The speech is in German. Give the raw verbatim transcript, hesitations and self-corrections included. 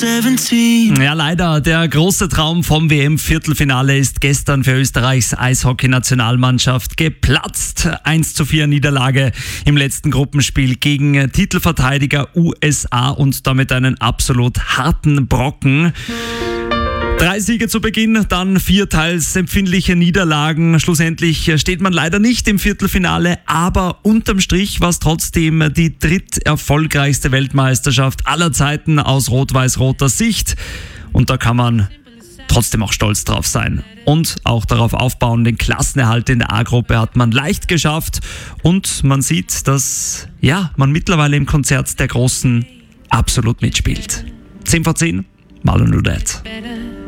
siebzehn. Ja, leider. Der große Traum vom W M-Viertelfinale ist gestern für Österreichs Eishockey-Nationalmannschaft geplatzt. eins zu vier Niederlage im letzten Gruppenspiel gegen Titelverteidiger U S A und damit einen absolut harten Brocken. Drei Siege zu Beginn, dann vier teils empfindliche Niederlagen. Schlussendlich steht man leider nicht im Viertelfinale, aber unterm Strich war es trotzdem die dritterfolgreichste Weltmeisterschaft aller Zeiten aus rot-weiß-roter Sicht. Und da kann man trotzdem auch stolz drauf sein. Und auch darauf aufbauen, den Klassenerhalt in der A-Gruppe hat man leicht geschafft. Und man sieht, dass ja, man mittlerweile im Konzert der Großen absolut mitspielt. zehn vor zehn, Marlon Rudet.